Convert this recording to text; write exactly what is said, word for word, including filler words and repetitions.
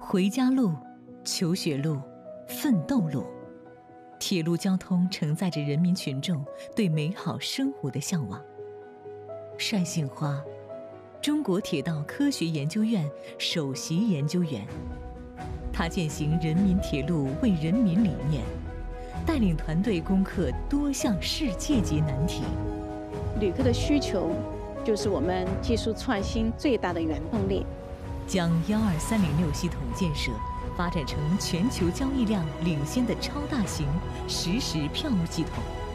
回家路、求学路、奋斗路，铁路交通承载着人民群众对美好生活的向往。单杏花，中国铁道科学研究院首席研究员，他践行人民铁路为人民理念，带领团队攻克多项世界级难题。 旅客的需求就是我们技术创新最大的原动力。 将幺二三零六系统建设发展成全球交易量领先的超大型实时票务系统。